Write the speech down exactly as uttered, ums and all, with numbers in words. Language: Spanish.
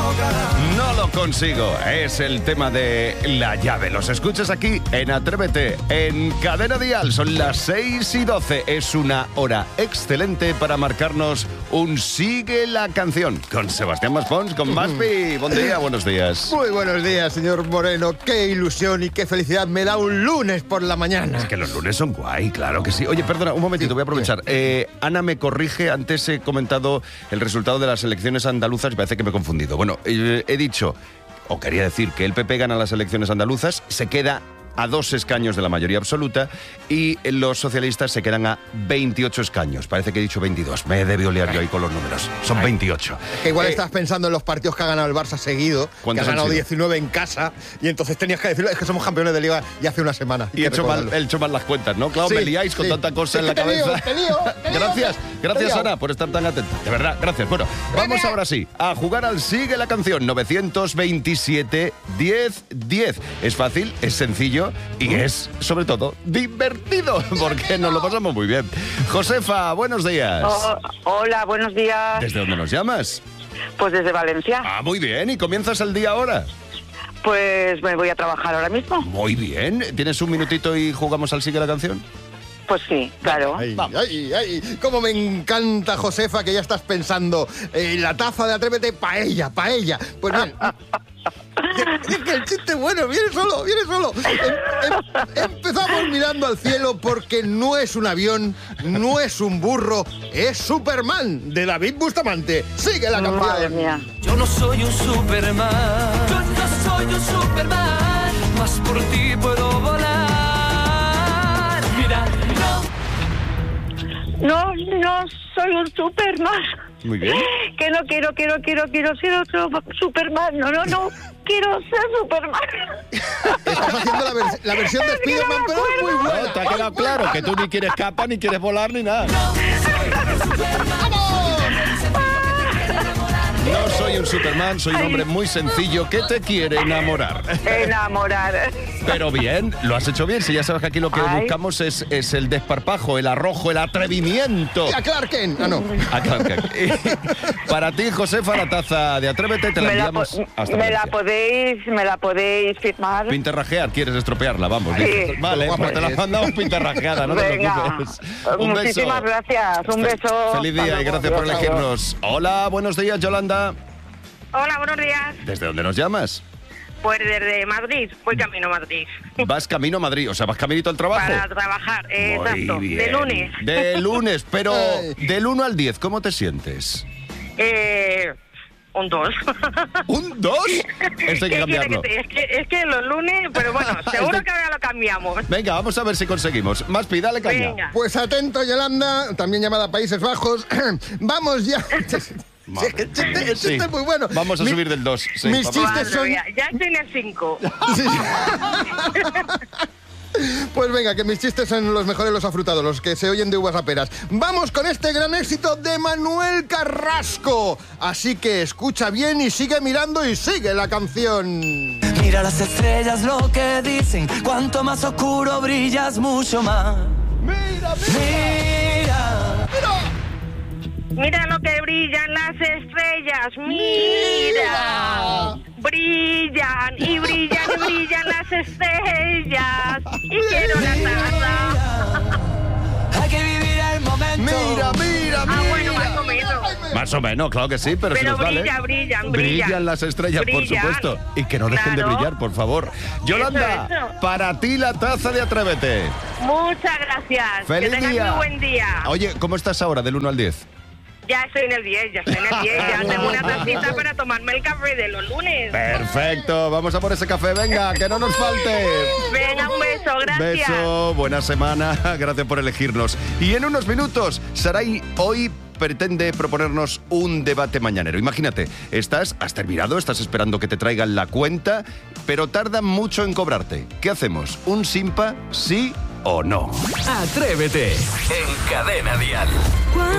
No lo consigo. Es el tema de La Llave. Los escuchas aquí en Atrévete, en Cadena Dial. Son las seis y doce. Es una hora excelente para marcarnos un Sigue la Canción con Sebastián Maspons, con Maspi. Buen día, buenos días. Muy buenos días, señor Moreno. Qué ilusión y qué felicidad me da un lunes por la mañana. Es que los lunes son guay, claro que sí. Oye, perdona, un momentito, voy a aprovechar. Eh, Ana me corrige, antes he comentado el resultado de las elecciones andaluzas y parece que me he confundido. Bueno, eh, he dicho, o quería decir, que el P P gana las elecciones andaluzas, se queda a dos escaños de la mayoría absoluta y los socialistas se quedan a veintiocho escaños. Parece que he dicho veintidós. Me he debido liar yo ahí con los números. Son veintiocho. Que igual Eh, estás pensando en los partidos que ha ganado el Barça seguido, que ha ¿cuántos han ganado sido? diecinueve en casa, y entonces tenías que decirlo, es que somos campeones de Liga ya hace una semana. Y he hecho, mal, he hecho mal las cuentas, ¿no? Claro, Sí, me liáis con sí. tanta cosa Es en la que te lío, cabeza. te lío, te lío. Gracias, Te gracias lío. Ana por estar tan atenta. De verdad, gracias. Bueno, vamos ahora sí a jugar al Sigue la Canción. nueve veintisiete diez diez. Es fácil, es sencillo y es, sobre todo, divertido, porque nos lo pasamos muy bien. Josefa, buenos días. Oh, hola, buenos días. ¿Desde dónde nos llamas? Pues desde Valencia. Ah, muy bien. ¿Y comienzas el día ahora? Pues me voy a trabajar ahora mismo. Muy bien. ¿Tienes un minutito y jugamos al Sigue la Canción? Pues sí, claro. Ay, Vamos. ay, ay, cómo me encanta, Josefa, que ya estás pensando en la taza de Atrévete, paella, paella. Pues bien, es que el chiste bueno, viene solo, viene solo. Em- em- empezamos mirando al cielo porque no es un avión, no es un burro, es Superman, de David Bustamante. Sigue la canción. Madre mía. Yo no soy un Superman, yo no soy un Superman, mas por ti puedo volar. Mira, no. No, no soy un Superman. Muy bien. Que no quiero, quiero, quiero, quiero ser otro Superman. No, no, no. Quiero ser Superman. Estás haciendo la, vers- la versión de Es que no Spiderman, me pero es muy acuerdo. buena. No, te ha quedado claro que tú ni quieres capa, ni quieres volar, ni nada. No soy un Superman, soy un hombre muy sencillo que te quiere enamorar. Enamorar. Pero bien, lo has hecho bien. Si ya sabes que aquí lo que Ay. buscamos es, es el desparpajo, el arrojo, el atrevimiento. Y a Clark Kent. Ah, no. Ah, claro que- Para ti, Josefa, la taza de Atrévete te la Me la, enviamos po- hasta me la Valencia. podéis, me la podéis firmar. Pintarrajear, ¿quieres estropearla? Vamos. Sí. dices. Vale, pues te la mandamos pintarrajeada, no te Venga. preocupes. Un beso. Muchísimas gracias. Un beso. Feliz día Hasta y luego. gracias por Adiós. elegirnos. Hola, buenos días, Yolanda. Hola, buenos días. ¿Desde dónde nos llamas? Pues desde Madrid, voy camino a Madrid. Vas camino a Madrid, o sea, vas caminito al trabajo. Para trabajar, eh, Muy exacto, bien. de lunes. De lunes, pero Ay. del uno al diez, ¿cómo te sientes? Eh, un dos. ¿Un dos? Esto hay que ¿Qué quiere cambiarlo. que te- es, que, es que los lunes, pero bueno, seguro Este- que ahora lo cambiamos. Venga, vamos a ver si conseguimos. Más dale caña. Venga. Pues atento, Yolanda, también llamada Países Bajos. Vamos ya. Sí, es que el chiste, el chiste Sí. es muy bueno. Vamos a Mi- subir del dos. Sí, mis vamos. chistes Madre son... mía, ya estoy en el cinco. Sí, sí. Pues venga, que mis chistes son los mejores, los afrutados, los que se oyen de uvas a peras. Vamos con este gran éxito de Manuel Carrasco. Así que escucha bien y sigue mirando y sigue la canción. Mira las estrellas lo que dicen, cuanto más oscuro brillas mucho más. Mira, Mira, Mira lo que brillan las estrellas, mira. Brillan y brillan y brillan las estrellas. Y quiero la taza. hay que vivir el momento. mira, mira, Ah, bueno, mira. más o menos. Más o menos, claro que sí, pero, si Pero nos vale. brilla, brillan, brillan. Brillan las estrellas, Brillan. por supuesto. Y que no dejen Claro. de brillar, por favor. Yolanda, Eso, eso. para ti la taza de Atrévete. Muchas gracias. ¡Feliz que tengas día! muy buen día. Oye, ¿cómo estás ahora, del uno al diez? Ya estoy en el diez, ya estoy en el diez. Ya tengo una tacita para tomarme el café de los lunes. Perfecto, vamos a por ese café, venga, que no nos falte. Venga, un beso, gracias. Beso, buena semana, gracias por elegirnos. Y en unos minutos, Saray hoy pretende proponernos un debate mañanero. Imagínate, estás, has terminado, estás esperando que te traigan la cuenta, pero tardan mucho en cobrarte. ¿Qué hacemos? ¿Un simpa, sí o no? Atrévete en Cadena Dial.